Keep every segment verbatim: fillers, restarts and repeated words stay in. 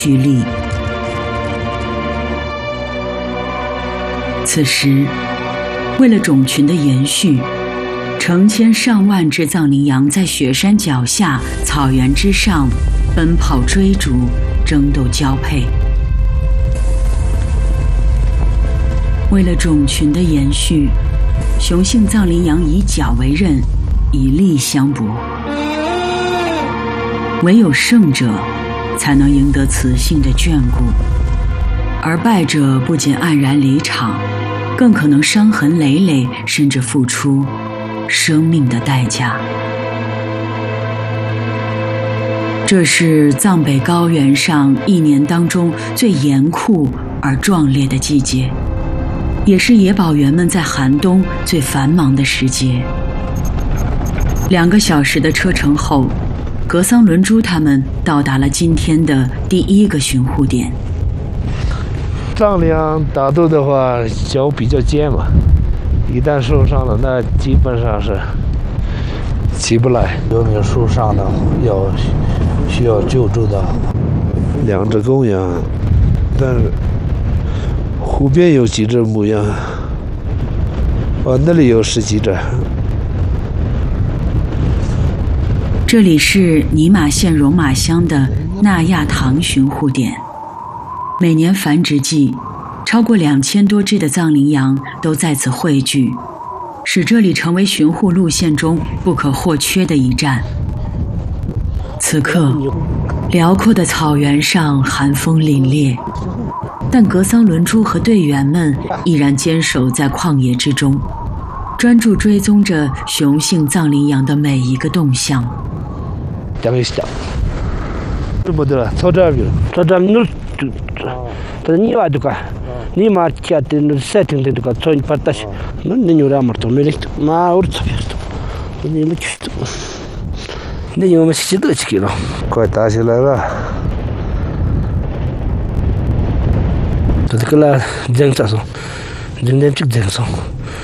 蓄力。此时，为了种群的延续，成千上万只藏羚羊在雪山脚下、草原之上奔跑追逐，争斗交配。为了种群的延续，雄性藏羚羊以角为刃，以力相搏。唯有胜者才能赢得雌性的眷顾，而败者不仅黯然离场，更可能伤痕累累，甚至付出生命的代价。这是藏北高原上一年当中最严酷而壮烈的季节，也是野保员们在寒冬最繁忙的时节。两个小时的车程后，格桑伦珠他们到达了今天的第一个巡护点。 藏羚羊打斗的话，脚比较尖嘛，一旦受伤了，那基本上是起不来。 有没有受伤的，要需要救助的。 两只公羊，但是湖边有几只母羊，哦，那里有十几只。 这里是尼玛县戎马乡的纳亚塘巡护点。每年繁殖季，超过两千多只的藏羚羊都在此汇聚，使这里成为巡护路线中不可或缺的一站。此刻，辽阔的草原上寒风凛冽，但格桑伦珠和队员们依然坚守在旷野之中，专注追踪着雄性藏羚羊的每一个动向。 这个小，这么的，操这边，操这边，这这你娃这个，你妈家的那setting的这个，做你把它是，那你有点么子没得，妈我这边是，你们去，你有没洗得起了？快打起来了！这个啦，整啥子？整点这个整啥？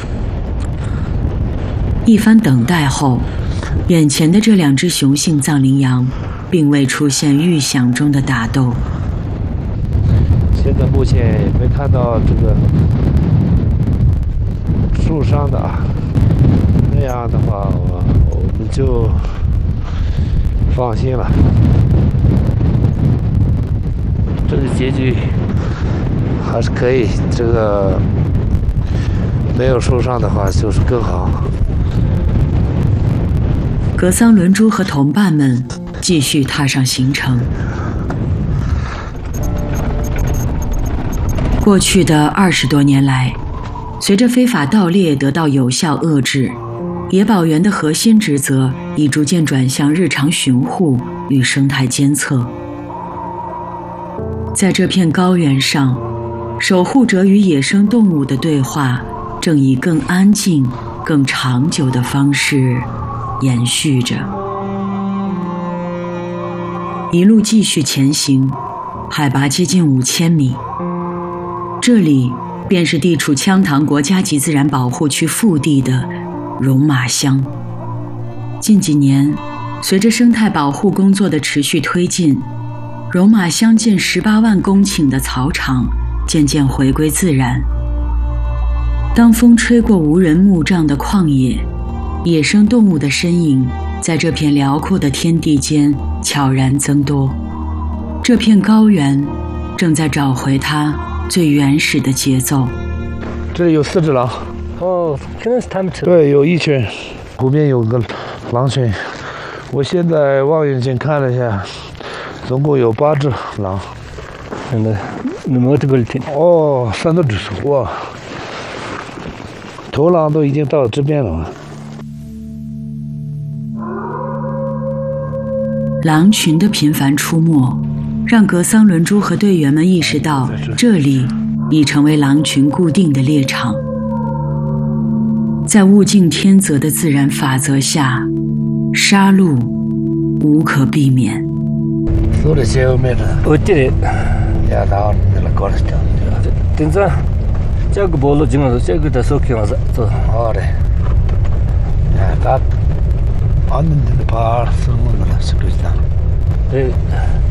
一番等待后，眼前的这两只雄性藏羚羊并未出现预想中的打斗。 现在目前也没看到这个受伤的啊，那样的话我我们就放心了。这个结局还是可以，这个没有受伤的话就是更好。 格桑伦珠和同伴们继续踏上行程。过去的二十多年来，随着非法盗猎得到有效遏制，野保员的核心职责已逐渐转向日常巡护与生态监测。在这片高原上，守护者与野生动物的对话正以更安静、更长久的方式延续着。一路继续前行，海拔接近五千米。这里便是地处羌塘国家级自然保护区腹地的戎马乡。近几年，随着生态保护工作的持续推进，戎马乡近十八万公顷的草场渐渐回归自然。当风吹过无人牧障的旷野，野生动物的身影在这片辽阔的天地间悄然增多。这片高原正在找回它最原始的节奏。 这里有四只狼。 哦，可能是他们吃的。 对，有一群，湖边有个狼群。我现在望远镜看了一下，总共有八只狼。 真的，那么这个挺。 哦，三多只哇！头狼都已经到这边了。 狼群的频繁出没，让格桑伦珠和队员们意识到，这里已成为狼群固定的猎场。在物竞天择的自然法则下，杀戮无可避免。 说的些没的，我这里呀，到那个高了讲，顶着这个菠萝金了，这个的手看了这好的，呀，他安的那把什么的，是不是的？对。